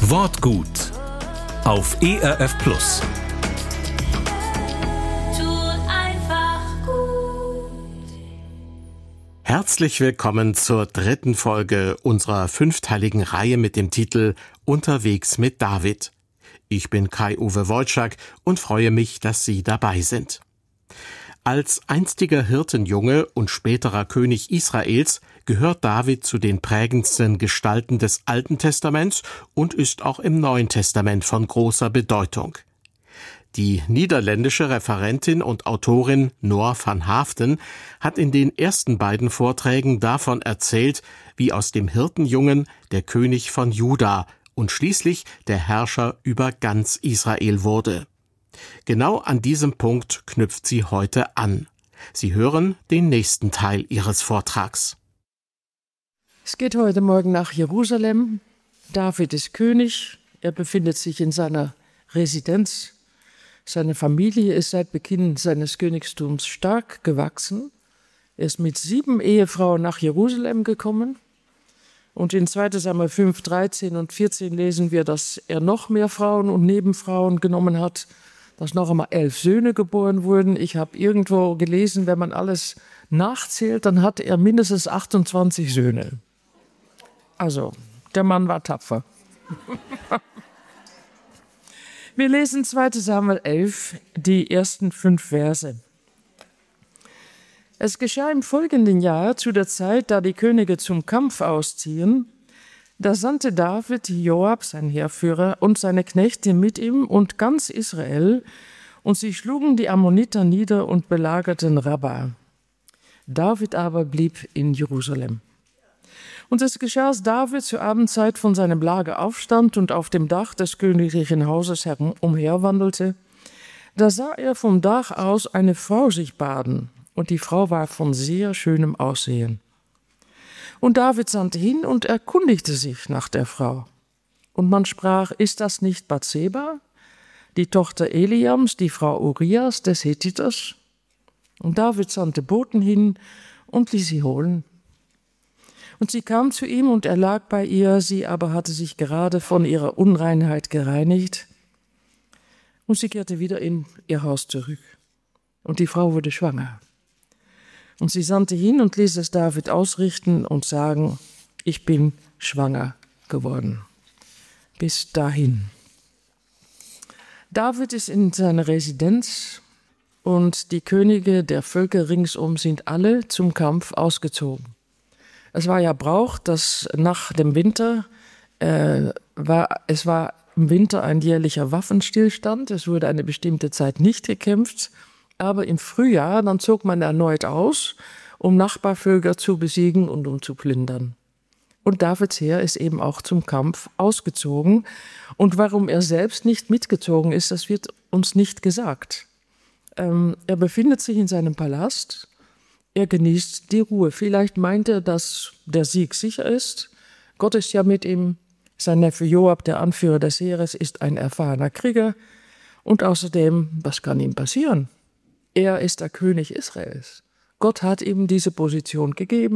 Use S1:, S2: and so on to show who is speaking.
S1: Wortgut auf ERF Plus. Herzlich willkommen zur 3. Folge unserer 5-teiligen Reihe mit dem Titel Unterwegs mit David. Ich bin Kai-Uwe Wojczak und freue mich, dass Sie dabei sind. Als einstiger Hirtenjunge und späterer König Israels gehört David zu den prägendsten Gestalten des Alten Testaments und ist auch im Neuen Testament von großer Bedeutung. Die niederländische Referentin und Autorin Noor van Haaften hat in den ersten beiden Vorträgen davon erzählt, wie aus dem Hirtenjungen der König von Juda und schließlich der Herrscher über ganz Israel wurde. Genau an diesem Punkt knüpft sie heute an. Sie hören den nächsten Teil ihres Vortrags.
S2: Es geht heute Morgen nach Jerusalem. David ist König. Er befindet sich in seiner Residenz. Seine Familie ist seit Beginn seines Königtums stark gewachsen. Er ist mit 7 Ehefrauen nach Jerusalem gekommen. Und in 2. Samuel 5, 13 und 14 lesen wir, dass er noch mehr Frauen und Nebenfrauen genommen hat, dass noch einmal 11 Söhne geboren wurden. Ich habe irgendwo gelesen, wenn man alles nachzählt, dann hatte er mindestens 28 Söhne. Also, der Mann war tapfer. Wir lesen 2. Samuel 11, die ersten 5 Verse. Es geschah im folgenden Jahr, zu der Zeit, da die Könige zum Kampf ausziehen, da sandte David Joab, sein Heerführer, und seine Knechte mit ihm und ganz Israel, und sie schlugen die Ammoniter nieder und belagerten Rabba. David aber blieb in Jerusalem. Und es geschah, als David zur Abendzeit von seinem Lager aufstand und auf dem Dach des königlichen Hauses umherwandelte, da sah er vom Dach aus eine Frau sich baden, und die Frau war von sehr schönem Aussehen. Und David sandte hin und erkundigte sich nach der Frau. Und man sprach, ist das nicht Bathseba, die Tochter Eliams, die Frau Urias des Hethiters? Und David sandte Boten hin und ließ sie holen. Und sie kam zu ihm und er lag bei ihr, sie aber hatte sich gerade von ihrer Unreinheit gereinigt. Und sie kehrte wieder in ihr Haus zurück. Und die Frau wurde schwanger. Und sie sandte hin und ließ es David ausrichten und sagen, ich bin schwanger geworden. Bis dahin. David ist in seiner Residenz und die Könige der Völker ringsum sind alle zum Kampf ausgezogen. Es war ja Brauch, dass nach dem Winter, es war im Winter ein jährlicher Waffenstillstand, es wurde eine bestimmte Zeit nicht gekämpft, aber im Frühjahr, dann zog man erneut aus, um Nachbarvölker zu besiegen und um zu plündern. Und Davids Heer ist eben auch zum Kampf ausgezogen. Und warum er selbst nicht mitgezogen ist, das wird uns nicht gesagt. Er befindet sich in seinem Palast, er genießt die Ruhe. Vielleicht meint er, dass der Sieg sicher ist. Gott ist ja mit ihm. Sein Neffe Joab, der Anführer des Heeres, ist ein erfahrener Krieger. Und außerdem, was kann ihm passieren? Er ist der König Israels. Gott hat ihm diese Position gegeben.